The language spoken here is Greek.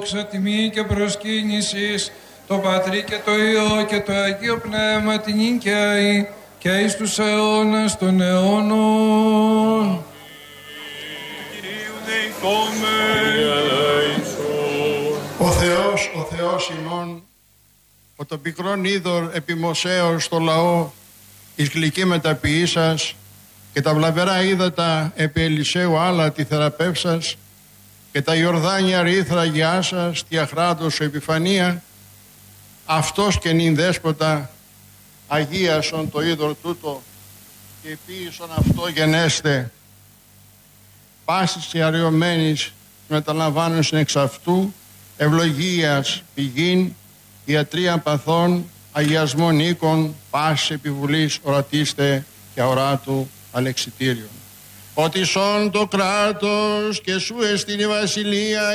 Τιμή και προσκύνησης, το Πατρί και το Υιό και το Αγίο Πνεύμα την νικαίη και εις τους αιώνας των αιώνων. Ο Θεός ημών, ο το πικρόν είδωρ επιμοσέως στο λαό, εις γλυκή μεταποιή σας και τα βλαβερά ύδατα επί Ελισαίου άλλα τη θεραπεύσας και τα Ιορδάνια ρήθρα γιά σας, τη αχράντος σου επιφανία, αυτός και νυν δέσποτα, αγίασον το είδωρ τούτο και επίησον αυτό γενέστε, πάσης και αραιωμένης μεταλαμβάνωσιν εξ αυτού, ευλογίας πηγήν, ιατρείαν παθών, αγιασμών οίκων, πάσης επιβουλής ορατίστε και αοράτου αλεξιτήριον. Ότι σών το κράτος και σου εστίν η βασιλεία